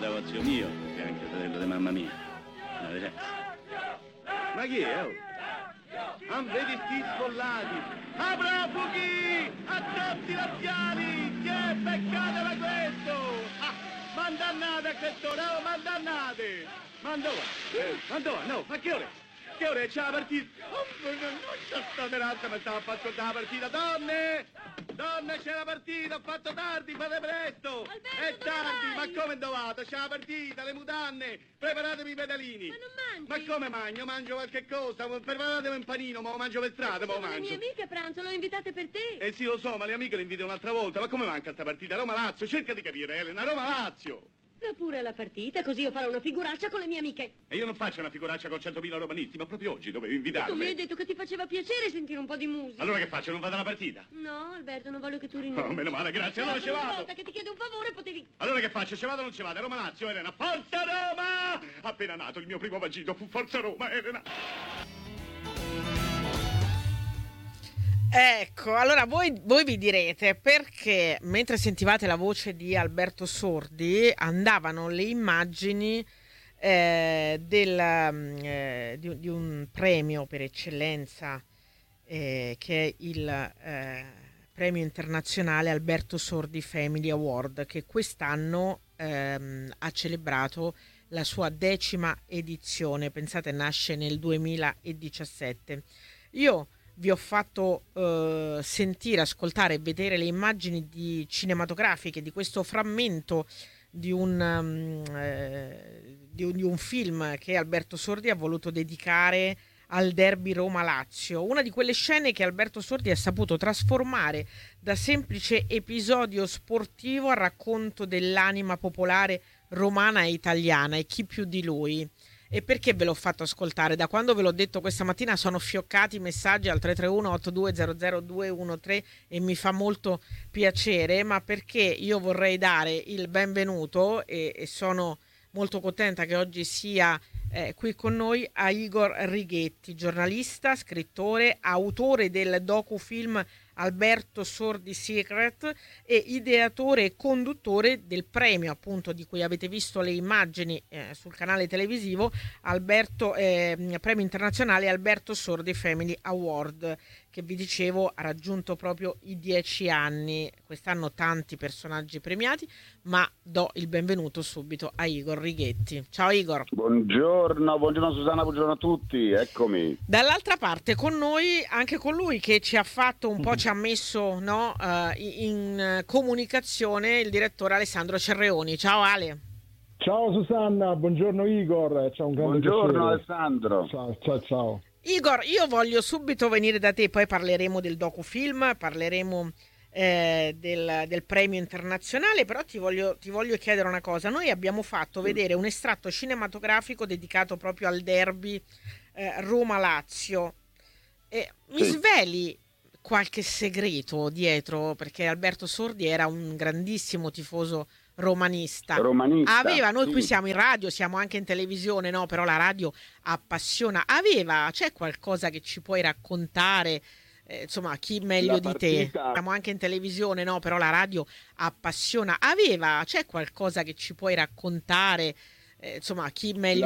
devo zio mio, che è anche fratello di mamma mia. Ma chi è? Oh? Non vedi sti sfollati? Aprofughi! Attenti laziali! Che è peccato da questo! Ah, mandannate a quest'ora, oh, mandannate! Mandò, no, ma che ore? Che ore c'è la partita? Oh, non c'è stata razza, mi stavo a far ascoltare la partita. Donne! Donne, c'è la partita, ho fatto tardi, fate presto! Alberto, è tardi, vai? ma come dovate? C'è la partita, le mutanne, preparatemi i pedalini. Ma non mangi? Ma come mangio? Mangio qualche cosa, preparatemi un panino, ma lo mangio per strada, ma lo Sono le mie mangio. amiche a pranzo, le ho invitate per te. Eh sì, lo so, ma le amiche le invito un'altra volta, ma come manca sta partita? Roma-Lazio, cerca di capire, Elena, Roma-Lazio! Va pure la partita, così io farò una figuraccia con le mie amiche. E io non faccio una figuraccia con 100.000 romanisti, ma proprio oggi dovevo Tu mi hai invitarle. detto che ti faceva piacere sentire un po' di musica. Allora che faccio, non vado alla partita? No, Alberto, non voglio che tu rinunci. Oh, meno male, grazie, allora ci Una vado. volta che ti chiedo un favore potevi... Allora che faccio, ci vado o non ci vado? Roma-Lazio, Elena, Forza Roma! Appena nato il mio primo vagito fu Forza Roma, Elena. Ecco, allora voi vi direte perché mentre sentivate la voce di Alberto Sordi andavano le immagini di un premio per eccellenza che è il premio internazionale Alberto Sordi Family Award, che quest'anno ha celebrato la sua 10ª edizione. Pensate, nasce nel 2017. Io vi ho fatto sentire, ascoltare e vedere le immagini cinematografiche di questo frammento di un film che Alberto Sordi ha voluto dedicare al derby Roma-Lazio, una di quelle scene che Alberto Sordi ha saputo trasformare da semplice episodio sportivo a racconto dell'anima popolare romana e italiana, e chi più di lui. E perché ve l'ho fatto ascoltare? Da quando ve l'ho detto questa mattina sono fioccati i messaggi al 331-8200-213 e mi fa molto piacere, ma perché io vorrei dare il benvenuto e sono molto contenta che oggi sia qui con noi a Igor Righetti, giornalista, scrittore, autore del docufilm Alberto Sordi Secret e ideatore e conduttore del premio, appunto, di cui avete visto le immagini sul canale televisivo, premio internazionale Alberto Sordi Family Award, che vi dicevo ha raggiunto proprio i 10 anni. Quest'anno tanti personaggi premiati, ma do il benvenuto subito a Igor Righetti. Ciao Igor. Buongiorno Susanna, buongiorno a tutti, eccomi. Dall'altra parte con noi, anche con lui che ci ha fatto un po', ci ha messo in comunicazione il direttore Alessandro Cerreoni. Ciao Ale. Ciao Susanna, buongiorno Igor, ciao, un grande Buongiorno piacere. Alessandro. Ciao. Igor, io voglio subito venire da te, poi parleremo del docufilm, parleremo del premio internazionale, però ti voglio chiedere una cosa. Noi abbiamo fatto vedere un estratto cinematografico dedicato proprio al derby Roma-Lazio. Mi sveli qualche segreto dietro? Perché Alberto Sordi era un grandissimo tifoso romanista. Noi qui siamo in radio, siamo anche in televisione, no? Però la radio appassiona. C'è qualcosa che ci puoi raccontare? Insomma, chi meglio di te? Siamo anche in televisione, no? Però la radio appassiona. C'è qualcosa che ci puoi raccontare? Insomma, chi meglio